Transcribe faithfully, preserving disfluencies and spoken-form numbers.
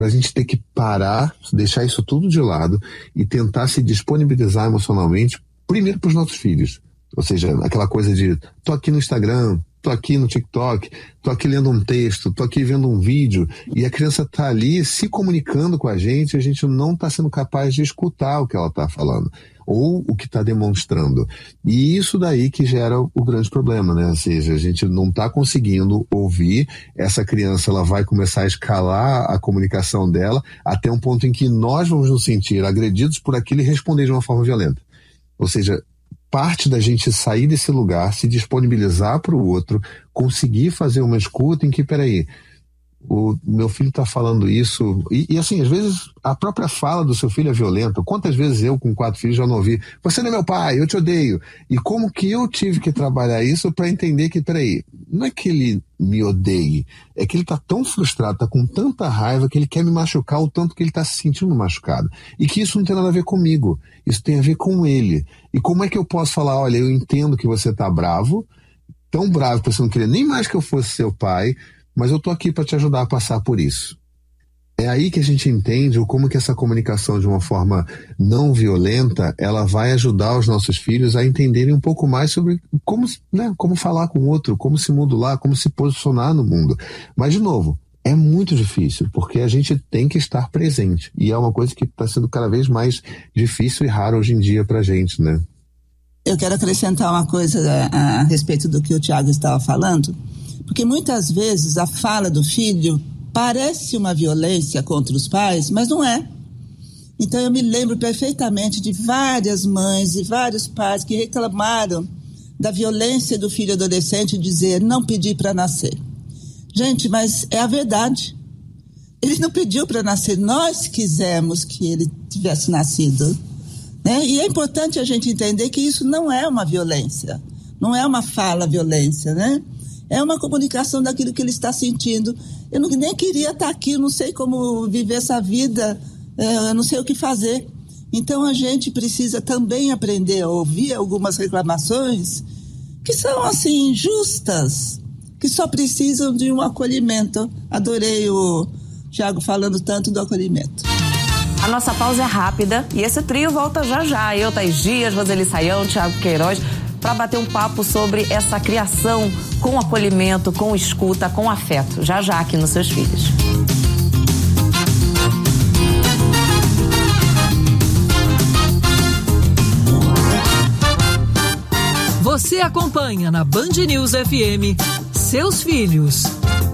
a gente ter que parar, deixar isso tudo de lado e tentar se disponibilizar emocionalmente, primeiro para os nossos filhos. Ou seja, aquela coisa de, tô aqui no Instagram, tô aqui no TikTok, tô aqui lendo um texto, tô aqui vendo um vídeo, e a criança tá ali se comunicando com a gente, a gente não tá sendo capaz de escutar o que ela tá falando, ou o que tá demonstrando. E isso daí que gera o grande problema, né? Ou seja, a gente não tá conseguindo ouvir, essa criança ela vai começar a escalar a comunicação dela até um ponto em que nós vamos nos sentir agredidos por aquilo e responder de uma forma violenta. Ou seja, parte da gente sair desse lugar, se disponibilizar para o outro, conseguir fazer uma escuta em que, peraí, o meu filho está falando isso, e, e assim, às vezes a própria fala do seu filho é violenta. Quantas vezes eu com quatro filhos já não ouvi, você não é meu pai, eu te odeio, e como que eu tive que trabalhar isso para entender que, peraí, não é que ele me odeie, é que ele está tão frustrado, está com tanta raiva que ele quer me machucar o tanto que ele está se sentindo machucado, e que isso não tem nada a ver comigo, isso tem a ver com ele. E como é que eu posso falar, olha, eu entendo que você está bravo, tão bravo que você não queria nem mais que eu fosse seu pai, mas eu tô aqui para te ajudar a passar por isso. É aí que a gente entende o como que essa comunicação de uma forma não violenta, ela vai ajudar os nossos filhos a entenderem um pouco mais sobre como, né, como falar com o outro, como se modular, como se posicionar no mundo. Mas, de novo, é muito difícil, porque a gente tem que estar presente. E é uma coisa que está sendo cada vez mais difícil e raro hoje em dia pra gente, né? Eu quero acrescentar uma coisa a, a respeito do que o Tiago estava falando. Porque muitas vezes a fala do filho parece uma violência contra os pais, mas não é. Então eu me lembro perfeitamente de várias mães e vários pais que reclamaram da violência do filho adolescente, dizer, não pedi para nascer. Gente, mas é a verdade. Ele não pediu para nascer, nós quisemos que ele tivesse nascido. Né? E é importante a gente entender que isso não é uma violência, não é uma fala violência, né? É uma comunicação daquilo que ele está sentindo. Eu não, nem queria estar aqui, eu não sei como viver essa vida, eu não sei o que fazer. Então a gente precisa também aprender a ouvir algumas reclamações que são assim, justas, que só precisam de um acolhimento. Adorei o Tiago falando tanto do acolhimento. A nossa pausa é rápida e esse trio volta já já. Eu, Thaís Dias, Roseli Saião, Tiago Queiroz, para bater um papo sobre essa criação com acolhimento, com escuta, com afeto, já já aqui nos Seus Filhos. Você acompanha na Band News F M Seus Filhos.